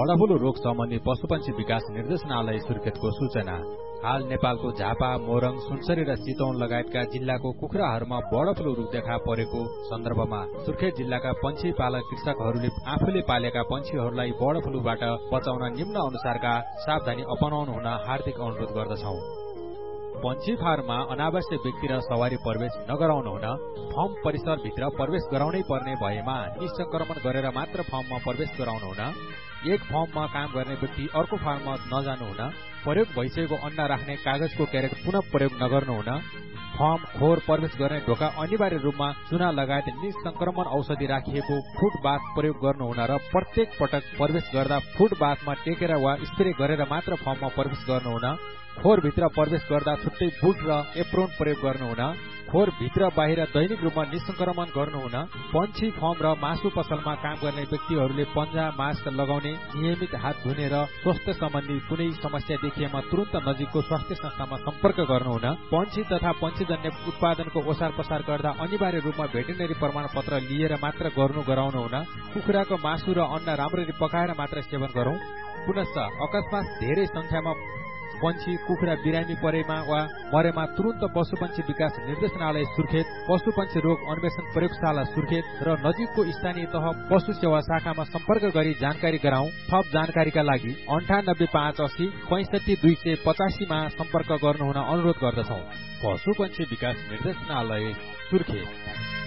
Bird flu रोग सम्बन्धी पशुपक्षी विकास निर्देशनालय सुर्खेतको सूचना। हाल नेपालको झापा, मोरङ, सुनसरी र चितवन लगायतका जिल्लाको कुखुराहरूमा बर्डफ्लू रोग देखा परेको सन्दर्भमा सुर्खेत जिल्लाका पंक्षी पालक कृषकहरूले आफूले पालेका पंक्षीहरूलाई बर्डफ्लूबाट बचाउन निम्न अनुसारका सावधानी अपनाउनु हुन हार्दिक अनुरोध गर्दछौं। पंक्षी फार्ममा अनावश्यक व्यक्ति र सवारी प्रवेश नगराउनु हुन, फर्म परिसर भित्र प्रवेश गराउनै पर्ने भएमा निसंक्रमण गरेर मात्र फर्ममा प्रवेश गराउनु हुन, एक फर्ममा काम गर्ने व्यक्ति अर्को फर्ममा नजानु हुन, प्रयोग भइसकेको अन्डा राख्ने कागजको क्यारेट पुनः प्रयोग नगर्नु हुन, फर्म खोर प्रवेश गर्ने ढोका अनिवार्य रूपमा चुना लगायत निसंक्रमण औषधि राखिएको फुट बाथ प्रयोग गर्नु हुन र प्रत्येक पटक प्रवेश गर्दा फुट बाथमा टेकेर वा स्प्रे गरेर मात्र फर्ममा प्रवेश गर्नु हुन, खोर भित्र प्रवेश गर्दा छुट्टै बुट र एप्रोन प्रयोग गर्नु हुन, खोर भित्र बाहिर दैनिक रूपमा निसंक्रमण गर्नु हुन, पंक्षी फर्म र मासु पसलमा काम गर्ने व्यक्तिहरूले पन्जा मास्क लगाउने, नियमित हात धुने र स्वास्थ्य सम्बन्धी कुनै समस्या देखिएमा तुरन्त नजिकको स्वास्थ्य संस्थामा सम्पर्क गर्नु हुन, पंक्षी तथा पंक्षीजन्य उत्पादनको ओसार पसार गर्दा अनिवार्य रूपमा भेटेरिनरी प्रमाणपत्र लिएर मात्र गराउनु हुन, कुखुराको मासु र अण्डा राम्ररी पकाएर मात्र सेवन गरौं। पुनश्च अकस्मात धेरै संख्यामा पंक्षी कुखुरा बिरामी परेमा वा मरेमा तुरन्त पशुपक्षी विकास निर्देशनालय सुर्खेत, पशुपक्षी रोग अन्वेषण प्रयोगशाला सुर्खेत र नजिकको स्थानीय तह पशु सेवा शाखामा सम्पर्क गरी जानकारी गराउँ। थप जानकारीका लागि 985880 65285 मा सम्पर्क गर्नुहुन अनुरोध गर्दछौं। पशुपक्षी विकास निर्देशनालय सुर्खेत।